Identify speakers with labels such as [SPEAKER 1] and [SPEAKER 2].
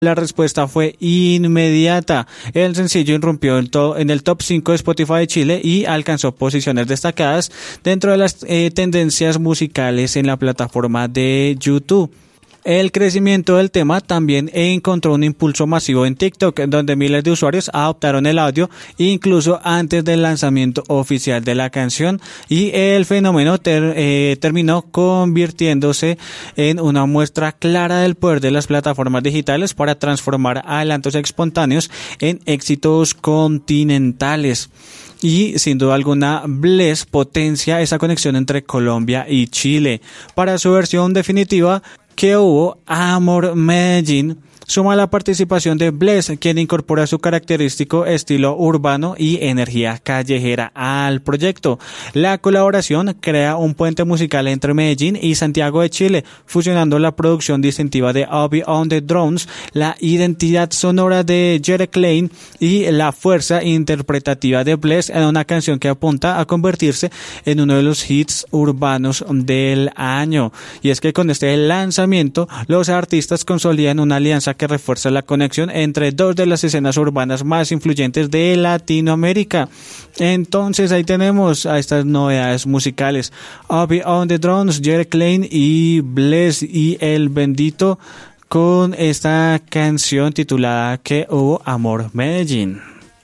[SPEAKER 1] La respuesta fue inmediata. El sencillo irrumpió en el top 5 de Spotify de Chile y alcanzó posiciones destacadas dentro de las tendencias musicales en la plataforma de YouTube. El crecimiento del tema también encontró un impulso masivo en TikTok, donde miles de usuarios adoptaron el audio incluso antes del lanzamiento oficial de la canción, y el fenómeno terminó convirtiéndose en una muestra clara del poder de las plataformas digitales para transformar adelantos espontáneos en éxitos continentales. Y sin duda alguna, Bless potencia esa conexión entre Colombia y Chile. Para su versión definitiva que hubo, Amor Medellín suma la participación de Bless, quien incorpora su característico estilo urbano y energía callejera al proyecto. La colaboración crea un puente musical entre Medellín y Santiago de Chile, fusionando la producción distintiva de Obi on the Drones, la identidad sonora de Jere Klein y la fuerza interpretativa de Bless en una canción que apunta a convertirse en uno de los hits urbanos del año. Y es que con este lanzamiento, los artistas consolidan una alianza que refuerza la conexión entre dos de las escenas urbanas más influyentes de Latinoamérica. Entonces ahí tenemos a estas novedades musicales: Obi on the Drones, Jere Klein y Bless y El Bendito con esta canción titulada Que Hubo, Amor Medellín.